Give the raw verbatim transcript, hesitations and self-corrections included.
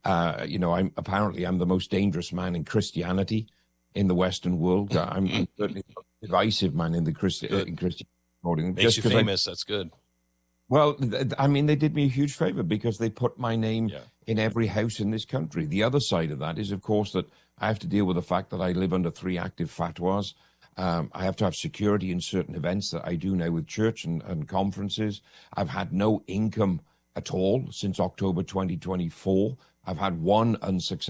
Uh, you know, I'm apparently I'm the most dangerous man in Christianity in the Western world. I'm, I'm certainly the most divisive man in the Christ Good. in Christian according Makes just you because I famous. That's good. well, th- I mean, they did me a huge favor because they put my name Yeah. in every house in this country. The other side of that is, of course, that I have to deal with the fact that I live under three active fatwas. Um, I have to have security in certain events that I do now with church and, and conferences. I've had no income at all since October twenty twenty-four. I've had one unsuccessful